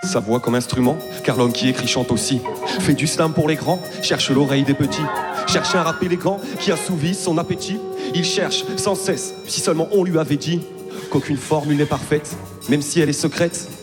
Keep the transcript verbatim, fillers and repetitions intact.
Sa voix comme instrument, car l'homme qui écrit chante aussi. Fait du slam pour les grands, cherche l'oreille des petits. Cherche un rap élégant qui assouvit son appétit. Il cherche sans cesse, si seulement on lui avait dit qu'aucune formule n'est parfaite, même si elle est secrète.